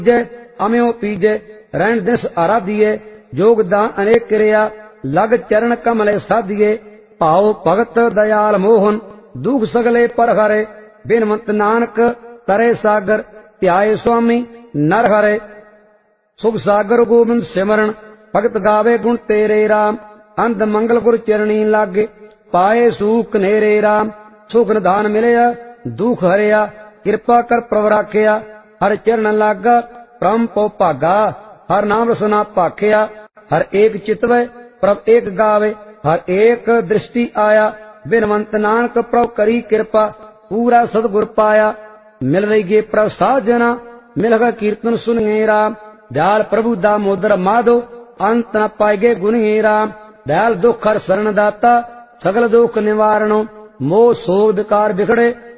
जय अम्यो पीजे रहन दिस आराधिए योगदान अनेक क्रिया लग चरण कमले साधिए भाव भगत दयाल मोहन दुख सगले पर हरे बिनवंत नानक तरे सागर ध्याये स्वामी नर हरे सुख सागर गोविंद सिमरन भगत गावे गुण तेरे राम अंध मंगल गुर चरणी लागे पाए सूख नेरे राम सुख निधान मिलया दुख हरिया कृपा कर प्रभ राखिया हर चरण लागा परम पो भागा हर नाम रसना भाखिया हर एक चितवै प्रभ एक गावे हर एक दृष्टि आया बिनवंत नानक प्रभ करी कृपा पूरा सतगुर पाया मिल रही गे प्रभ साजना मिलगा कीर्तन सुनिए राम दयाल प्रभु दामोदर माधो अंत न पाएगे गुनिए राम दयाल दुख हर शरण दाता सगल दुख निवारणो मोह शोक विकार बिखड़े